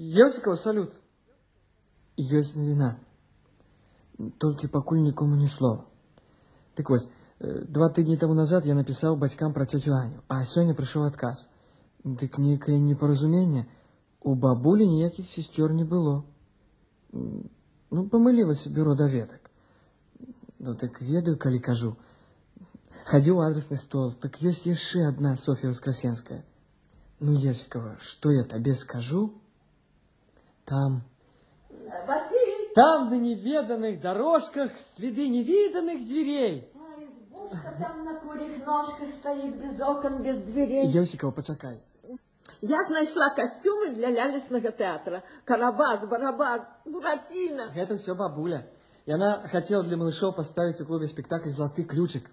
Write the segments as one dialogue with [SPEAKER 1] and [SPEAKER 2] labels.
[SPEAKER 1] Ёсікава, салют. Ёсць навіна. Толькі пакуль нікому ні слова. Так вось, 2 тыдні таму назад я напісаў бацькам пра цёцю Аню, а сёння прыйшоў адказ. Дык нейкае непаразуменне. У бабулі ніякіх сестёр не было. Ну, памылілася бюро даведак. Ну, так ведаю, калі кажу. Хадзіў у адресны стол, так ёсць яшчэ адна Софья Воскресенская. Ну, Ёсікава, што я табе скажу? Там...
[SPEAKER 2] Василий!
[SPEAKER 1] Там на неведанных дорожках следы невиданных зверей.
[SPEAKER 2] А избушка там на курьих ножках стоит, без окон, без дверей.
[SPEAKER 1] Ёсікава, пачакай.
[SPEAKER 2] Я знайшла костюмы для лялечного театра. Карабас, Барабас, Буратино.
[SPEAKER 1] Это все бабуля. И она хотела для малышов поставить в клубе спектакль «Золотый ключик».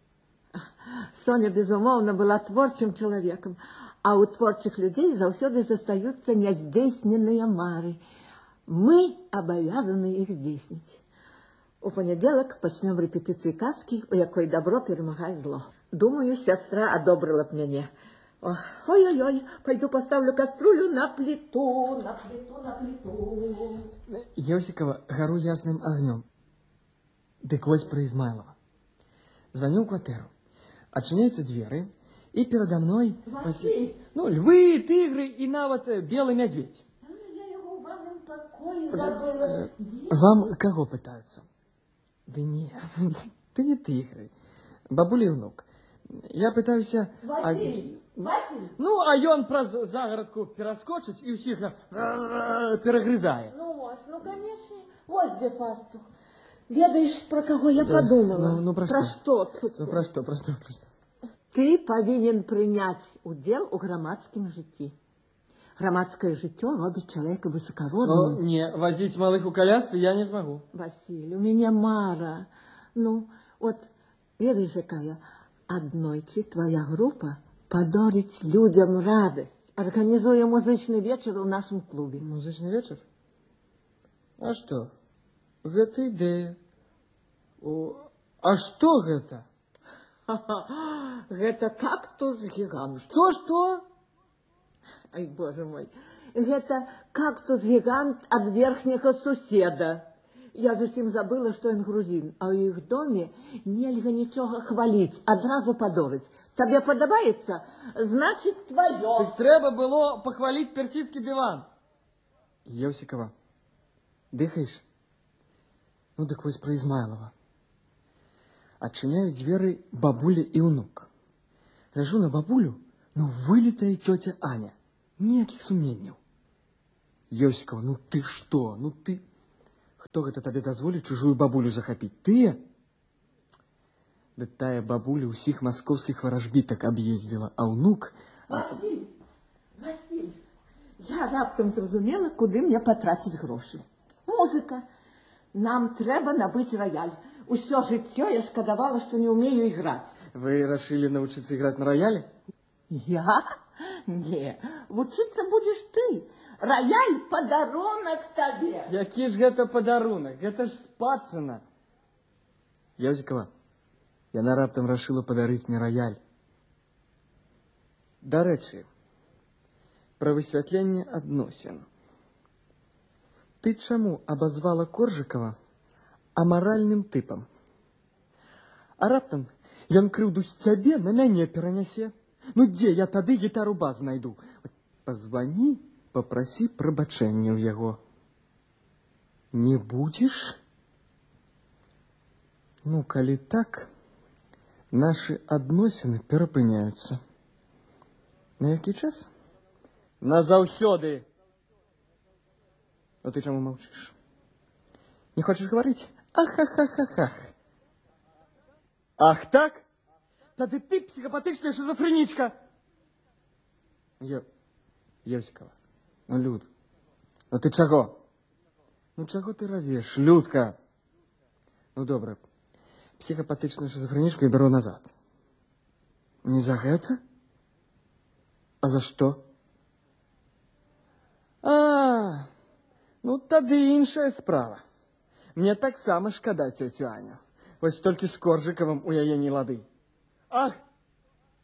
[SPEAKER 2] Соня, безумовно, была творчым человеком, а у творчих людей заўсёды застаются няздзейсненные мары. Мы обязаны их здійснить. У понедельник пачнем репетиции казки, у якой добро перемагает зло. Думаю, сестра одобрила б мяне. Ой-ой-ой, пойду поставлю кастрюлю на плиту, на плиту, на плиту.
[SPEAKER 1] Ёсікава, гору ясным огнем. Дык вось про Измайлова. Звоню в квартиру. Отчиняются двери, и передо мной...
[SPEAKER 2] Василий!
[SPEAKER 1] Ну, львы, тигры и нават белый медведь.
[SPEAKER 2] Я его в ванном покое забыла.
[SPEAKER 1] Вам кого пытаются? Да не, ты не тигры. Бабуля и внук. Я пытаюсь...
[SPEAKER 2] Василий! Василий!
[SPEAKER 1] Ну, а ён праз загородку пераскочыць і ўсіх перагрызае.
[SPEAKER 2] Ну, Вась, ну, конечно. Вот где фартух. Ведаешь, про кого я подумала?
[SPEAKER 1] Ну, про
[SPEAKER 2] что?
[SPEAKER 1] Ну, про что?
[SPEAKER 2] Ты повинен принять удел у громадским житті. Громадское житё робит человека высокородным.
[SPEAKER 1] Ну, не, возить малых у колясцы я не смогу.
[SPEAKER 2] Василий, у меня мара. Ну, вот, ведаешь, какая? Однойчи твоя группа подарить людям радость. Организуя музычный вечер в нашем клубе.
[SPEAKER 1] Музычный вечер? А что? Гэта идея. А что гэта?
[SPEAKER 2] Гэта кактус-гигант.
[SPEAKER 1] Что?
[SPEAKER 2] Ай, боже мой. Гэта кактус-гигант от верхнего суседа. Я зусім забыла, что он грузин, а у их доме нельга ничего хвалить, одразу подорить. Тебе подобается? Значит, твое.
[SPEAKER 1] Так треба было похвалить персидский диван. Ёсікава, дыхаешь? Ну, так вось про Измайлова. Отчиняют двери бабуля и внук. Гляжу на бабулю, ну, вылитая тетя Аня. Никаких сумнений. Ёсікава, ну ты что? Ну ты... Кто это тебе дозволит чужую бабулю захопить? Ты? Да тая бабуля усіх московских ворожбиток объездила, а внук...
[SPEAKER 2] Василь, я раптом зрозумела, куди мне потратить гроші. Музика. Нам треба набыть рояль. Усё жыццё я шкадавала, что не умею играть.
[SPEAKER 1] Вы решили научиться играть на рояле?
[SPEAKER 2] Я? Не, вучиться будешь ты. Рояль – подарунок тебе.
[SPEAKER 1] Які ж гэта падарунак? Гэта ж спадчына. Ёсікава, яна раптам рашыла падарыць мне рояль. Дарэчы, пра высвятленне адносін. Ты чаму абазвала Коржыкова амаральным тыпам? А раптам ён крыўду з цябе на мяне перанясе. Ну дзе я тады гітару-бас знайду? Позвони, попроси прабачэння ў яго. Не будешь? Ну, калі так, наши адносіны перапыняюцца. На які час? Назаўсёды. Ну ты чаму маўчыш? Не хочешь говорить? Ах-ах-ах-ах-ах. Ах так? Тады ты психопатычная шизофреничка. Ёсікава, ну, Люд, ну ты чаго? Ну чаго ты равеш, Людка? Ну добра, психопатычную шизофреничку я беру назад. Не за гэта? А за што? Ну тады іншая справа. Мне таксама шкада цёцю Аню. Вось толькі з Коржыкавым у яе не лады. Ах!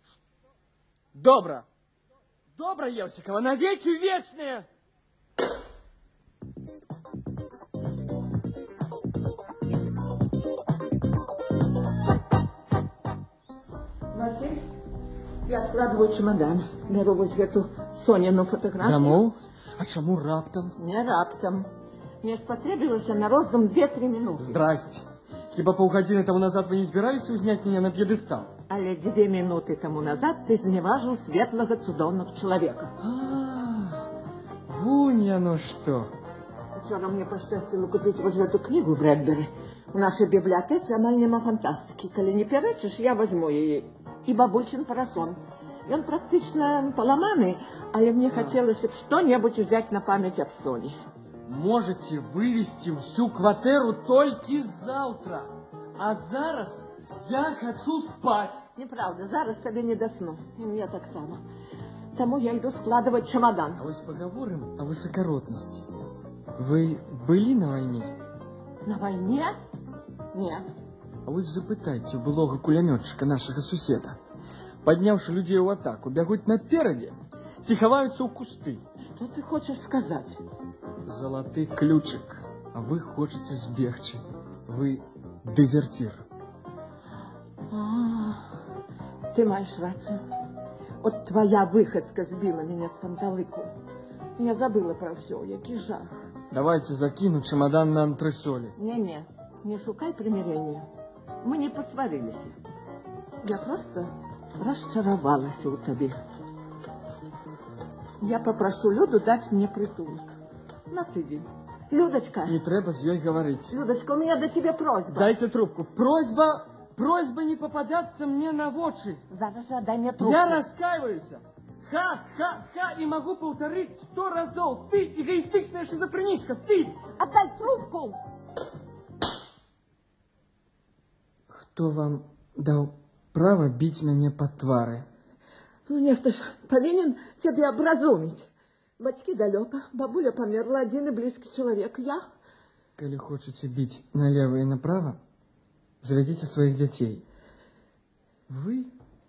[SPEAKER 1] Добра! Добра, Ёсікава, навеки вечные!
[SPEAKER 2] Василь, я складываю чемодан. Беру вось гэту Соніну фотографію.
[SPEAKER 1] Дамоў? А чаму раптам?
[SPEAKER 2] Не раптам. Мне спотребилася на роздум 2-3 минуты.
[SPEAKER 1] Здрасте. Хіба паўгадзіны таму назад вы не збіраліся ўзняць мяне на п'едэстал?
[SPEAKER 2] Але 2 минуты тому назад ты зневажил светлого цудоўного человека.
[SPEAKER 1] Вунь яно што.
[SPEAKER 2] Вчора мне пашчасціла купіць вось гэту книгу Брэдбері. У нашей библиотеке амаль няма фантастики. Коли не перечишь, я возьму ее. И бабульчин парасон. Он практично поломанный, але мне хотелось что-нибудь взять на память об Соне.
[SPEAKER 1] Можете вывести всю кватэру толькі заўтра. А зараз я хочу спать.
[SPEAKER 2] Неправда, зараз тебе не досну. И мне так само. Тому я иду складывать чемодан.
[SPEAKER 1] А вось поговорим о высокородности. Вы были на войне?
[SPEAKER 2] На войне? Нет.
[SPEAKER 1] А вось запытайце у былога кулямётчыка нашага суседа. Падняўшы людзей у атаку, бягуць наперадзе, ці хаваюцца ў кусты.
[SPEAKER 2] Что ты хочешь сказать?
[SPEAKER 1] Залаты ключик, а вы хочаце збегчы. Вы дезертир.
[SPEAKER 2] Ты маешь рацию. Вот твоя выходка сбила меня с панталыку. Я забыла про все, який жах.
[SPEAKER 1] Давайте закину чемодан на антресоли.
[SPEAKER 2] Не-не, не шукай примирения. Мы не посварились. Я просто расчаровалась у тебе. Я попрошу Люду дать мне притулок. На тыдзень. Людочка.
[SPEAKER 1] Не трэба з ёй гаварыць.
[SPEAKER 2] Людочка, у меня до тебя просьба.
[SPEAKER 1] Дайте трубку. Просьба не попадаться мне на вочы.
[SPEAKER 2] Зараз же отдай мне трубку.
[SPEAKER 1] Я раскаиваюсь. Ха, и могу повторить 100 разов. Ты эгоистичная шизофреничка, ты!
[SPEAKER 2] Отдай трубку!
[SPEAKER 1] Кто вам дал право бить меня по твары?
[SPEAKER 2] Ну, нехто ж повинен тебе образумить. Бацьки далеко, бабуля померла, один и близкий человек. Я?
[SPEAKER 1] Коли хочете бить налево и направо, заведите своих детей. Вы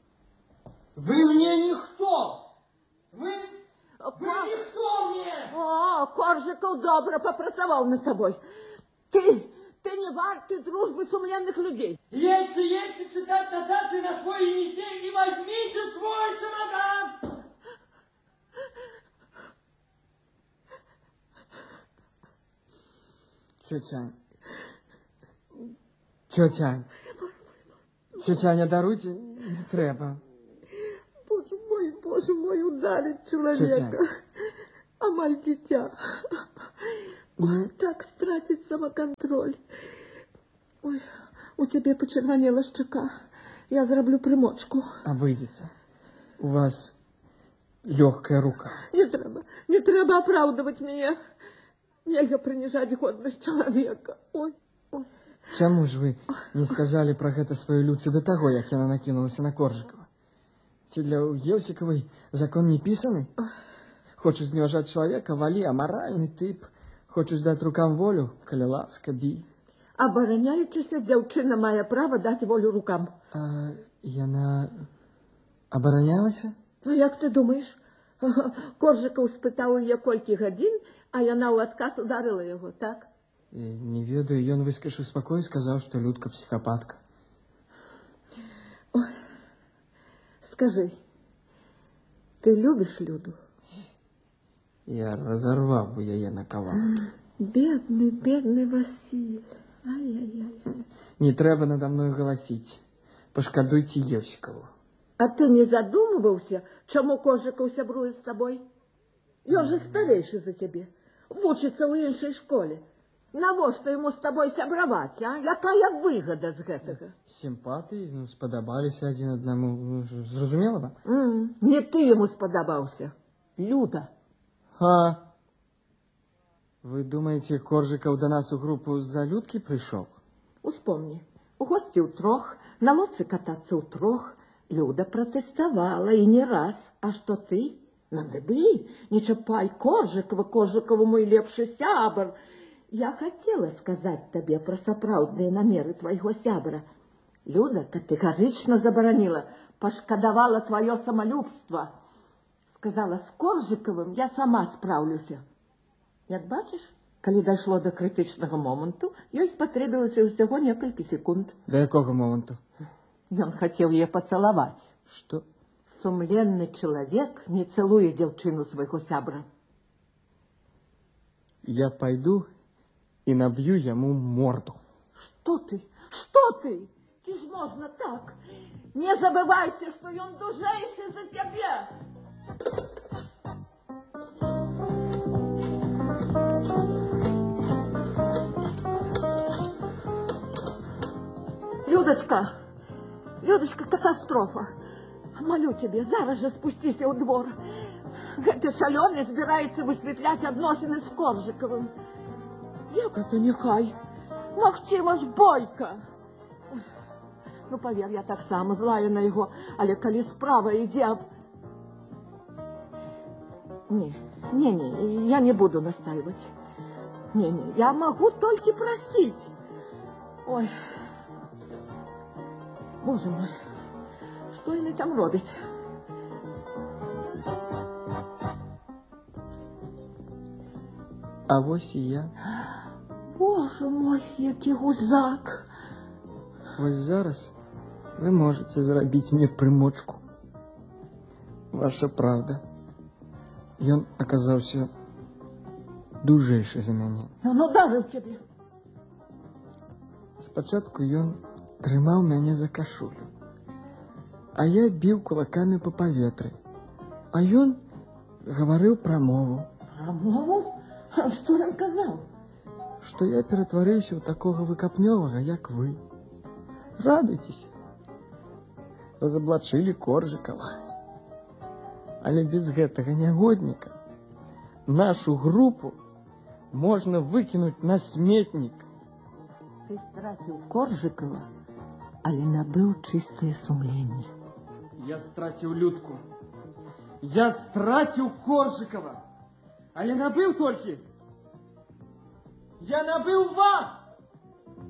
[SPEAKER 1] мне никто! Вы никто мне!
[SPEAKER 2] О, Коржиков добро попрацавал над тобой. Ты не варты дружбы сумленных людей.
[SPEAKER 1] Едьте читать нотации на свой Енисей и возьмите свой чемодан! Тетя Аня, даруйте, не треба.
[SPEAKER 2] Боже мой, ударить человека. А мать дитя. Ой, так стратить самоконтроль. Ой, у тебя почервонела щека. Я зроблю примочку.
[SPEAKER 1] Обойдите. У вас легкая рука.
[SPEAKER 2] Не треба оправдывать меня. Нельзя принижать годность человека. Ой.
[SPEAKER 1] Чаму ж вы не сказали про гэта сваёй Люцы до того, як яна накинулася на Коржикова? Ці для Еўсікавай закон не пісаны? Хочаш зневажаць чалавека, валі, амаральны тып. Хочаш даць рукам волю, калі ласка, бі.
[SPEAKER 2] Абараняючыся, дзяўчына мае права даць волю рукам.
[SPEAKER 1] А яна абаранялася?
[SPEAKER 2] Ну, як ты думаешь? Коржиков спытаў яе колькі гадзін, а яна ў адказ ударыла яго, так?
[SPEAKER 1] Не ведаю, ён выскачыў спакой і сказаў, што Людка психопатка.
[SPEAKER 2] Ой, скажи, ты любишь Люду?
[SPEAKER 1] Я разорвал бы яе на кавалки.
[SPEAKER 2] Бедный Василь. Ай-яй-яй.
[SPEAKER 1] Не трэба надо мною галасіць. Пашкадуйце Еўсікаву.
[SPEAKER 2] А ты не задумывался, чаму Коржиков сябруе з тобой? Ён же старейший за тебе. Вучыцца ў іншай школе. Навошта ему с тобой сябраваць, а? Якая выгода з гэтага?
[SPEAKER 1] Сімпатыі, спадабаліся адзін аднаму. Зразумела ба?
[SPEAKER 2] Не ты ему спадабаўся. Люда.
[SPEAKER 1] Вы думаете, Коржиков до нас у группу за Людки пришел?
[SPEAKER 2] Успомни, у гости утрох, на лодце кататься утрох. Люда протестовала, и не раз. А что ты? Надыбли, не чапай Коржикову мой лепшы сябр. Я хотела сказать тебе про сапраўдныя намеры твоего сябра. Люда категорично забараніла, пашкадавала твое самолюбство. Сказала, с Коржиковым я сама справлюся. Як бачиш, калі дайшло до критичного моменту, ёй спатрэбілася ўсяго некалькі секунд.
[SPEAKER 1] До якого моменту?
[SPEAKER 2] Ён хотел ее поцеловать.
[SPEAKER 1] Что?
[SPEAKER 2] Сумленный человек не целует девчину своего сябра.
[SPEAKER 1] Я пойду и набью ему морду.
[SPEAKER 2] Что ты? Что ты? Ти ж можно так. Не забывайся, что он дужейший за тебя. Людочка, Людочка, катастрофа. Молю тебе, зараз же спустися у двор. Гэты шалёны збіраецца высвятляць адносіны з Коржыкавым. Як это нехай? Магчыма ж бойка. Ну, павер, я таксама злая на яго, але калі справа ідзе аб... Не, я не буду настаивать. Не, я могу только просить. Ой, боже мой, что яны там робяць?
[SPEAKER 1] А вось і я.
[SPEAKER 2] Боже мой, які гузак.
[SPEAKER 1] Вось зараз вы можете зрабіць мне прымочку. Ваша правда. Ён аказаўся дужэйшы за мяне.
[SPEAKER 2] Он ударил тебе.
[SPEAKER 1] Спачатку ён трымаў мяне за кашулю, а я біў кулакамі па паветры. А ён гаварыў прамову.
[SPEAKER 2] Прамову? А што ён казаў?
[SPEAKER 1] Што я ператварыўся ў такога выкапнёвага, як вы. Радуйцеся. Разаблачылі Коржыкава. Але без гэтага нягодніка нашу групу можна выкінуць на сметнік.
[SPEAKER 2] Ты страціў Коржыкава, але набыў чыстае сумленне.
[SPEAKER 1] Я страціў Людку. Я страціў Коржыкава. Але набыў толькі. Я набыў вас!